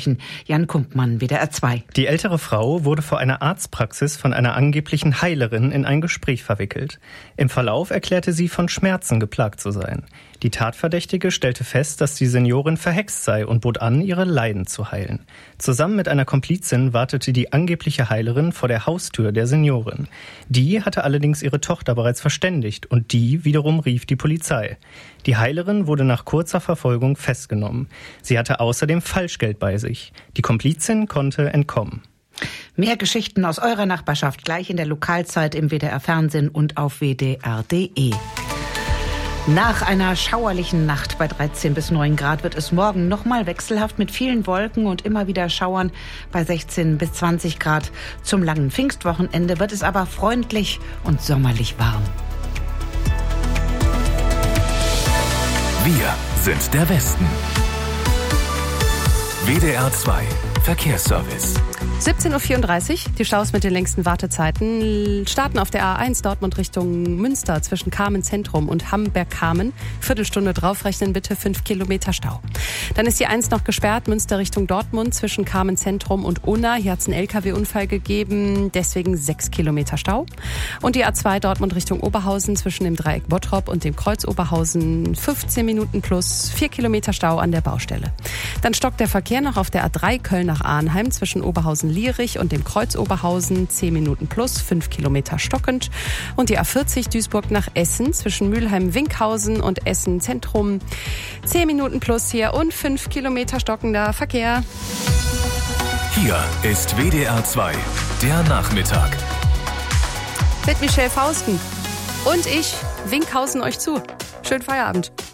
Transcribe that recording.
Gelsenkirchen. Jan Kumpmann, WDR 2. Die ältere Frau wurde vor einer Arztpraxis von einer angeblichen Heilerin in ein Gespräch verwickelt. Im Verlauf erklärte sie, von Schmerzen geplagt zu sein. Die Tatverdächtige stellte fest, dass die Seniorin verhext sei und bot an, ihre Leiden zu heilen. Zusammen mit einer Komplizin wartete die angebliche Heilerin vor der Haustür der Seniorin. Die hatte allerdings ihre Tochter bereits verständigt und die wiederum rief die Polizei. Die Heilerin wurde nach kurzer Verfolgung festgenommen. Sie hatte außerdem Falschgeld bei sich. Die Komplizin konnte entkommen. Mehr Geschichten aus eurer Nachbarschaft gleich in der Lokalzeit im WDR Fernsehen und auf wdr.de. Nach einer schauerlichen Nacht bei 13 bis 9 Grad wird es morgen nochmal wechselhaft mit vielen Wolken und immer wieder Schauern bei 16 bis 20 Grad. Zum langen Pfingstwochenende wird es aber freundlich und sommerlich warm. Wir sind der Westen. WDR 2 Verkehrsservice. 17.34 Uhr, die Staus mit den längsten Wartezeiten starten auf der A1 Dortmund Richtung Münster zwischen Kamen Zentrum und Hamberg-Kamen. Viertelstunde draufrechnen, bitte 5 Kilometer Stau. Dann ist die 1 noch gesperrt, Münster Richtung Dortmund zwischen Kamen Zentrum und Unna. Hier hat es einen LKW-Unfall gegeben, deswegen 6 Kilometer Stau. Und die A2 Dortmund Richtung Oberhausen zwischen dem Dreieck Bottrop und dem Kreuz Oberhausen 15 Minuten plus 4 Kilometer Stau an der Baustelle. Dann stockt der Verkehr noch auf der A3 Köln nach Arnheim zwischen Oberhausen-Lierich und dem Kreuz Oberhausen 10 Minuten plus 5 Kilometer stockend. Und die A40 Duisburg nach Essen zwischen Mülheim-Winkhausen und Essen Zentrum 10 Minuten plus hier und 5 Kilometer stockender Verkehr. Hier ist WDR 2, der Nachmittag. Mit Michelle Fausten und ich winkhausen euch zu. Schönen Feierabend.